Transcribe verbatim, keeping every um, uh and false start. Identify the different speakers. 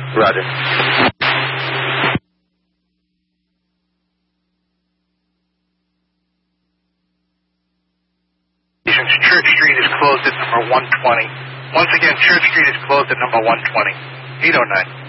Speaker 1: Roger.
Speaker 2: Church Street is closed at number one twenty. Once again, Church Street is closed at number one twenty. eight oh nine.